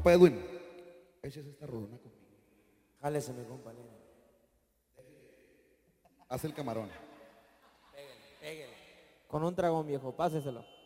Compa Edwin, échese esta rolona conmigo. Jálese, mi compañero. Haz el camarón. Pégale. Con un dragón, viejo, páseselo.